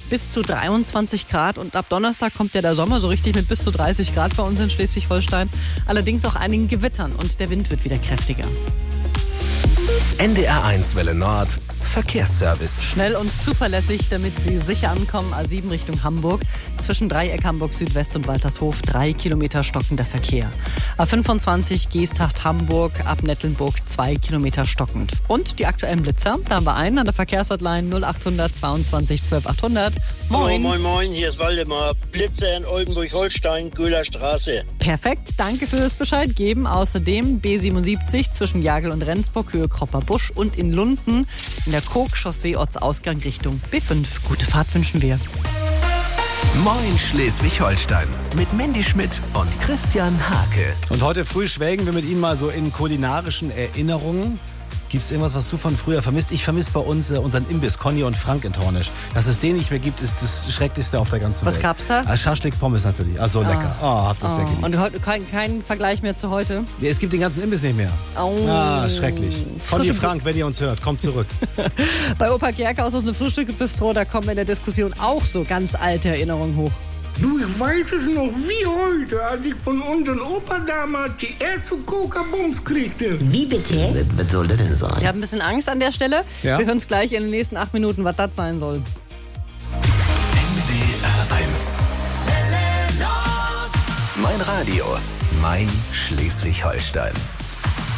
bis zu 23 Grad. Und ab Donnerstag kommt ja der Sommer so richtig mit bis zu 30 Grad bei uns in Schleswig-Holstein. Allerdings auch einigen Gewittern und der Wind wird wieder kräftiger. NDR1 Welle Nord, Verkehrsservice. Schnell und zuverlässig, damit Sie sicher ankommen. A7 Richtung Hamburg. Zwischen Dreieck Hamburg Südwest und Waltershof 3 Kilometer stockender Verkehr. A25 Geesthacht Hamburg ab Nettlenburg 2 Kilometer stockend. Und die aktuellen Blitzer, da haben wir einen an der Verkehrshotline 0800 22 12 800. Moin. Moin, moin, hier ist Waldemar. Blitzer in Oldenburg-Holstein, Göhler Straße. Perfekt, danke fürs Bescheid geben. Außerdem B77 zwischen Jagel und Rendsburg, Höhe Kropper-Busch und in Lunden in der Koog-Chaussee Ortsausgang Richtung B5. Gute Fahrt wünschen wir. Moin Schleswig-Holstein mit Mandy Schmidt und Christian Hake. Und heute früh schwelgen wir mit Ihnen mal so in kulinarischen Erinnerungen. Gibt es irgendwas, was du von früher vermisst? Ich vermisse bei uns unseren Imbiss, Conny und Frank in Tornisch. Dass es den nicht mehr gibt, ist das Schrecklichste auf der ganzen Welt. Was gab's da? Schaschlik Pommes natürlich. So lecker. Hab das sehr geliebt. Und heute kein Vergleich mehr zu heute? Es gibt den ganzen Imbiss nicht mehr. Schrecklich. Conny, Frank, wenn ihr uns hört, kommt zurück. Bei Opa Gerke aus dem Frühstück-Bistro, da kommen in der Diskussion auch so ganz alte Erinnerungen hoch. Du, ich weiß es noch wie heute, als ich von unserem Opa damals die erste Coca-Bums kriegte. Wie bitte? Was soll das denn sein? Ich habe ein bisschen Angst an der Stelle. Ja? Wir hören es gleich in den nächsten 8 Minuten, was das sein soll. NDR1. Mein Radio, mein Schleswig-Holstein.